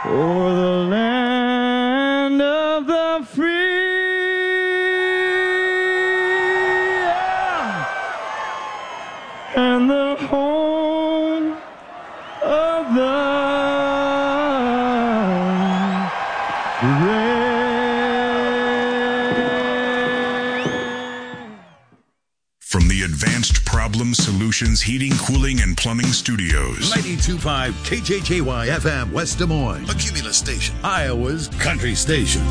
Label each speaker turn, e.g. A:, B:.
A: for the land of the free and the home of the brave.
B: From the Advanced Problem Solutions Heating, Cooling, and Plumbing Studios.
C: 92.5 KJJY FM, West Des Moines.
D: A Cumulus station.
C: Iowa's country station.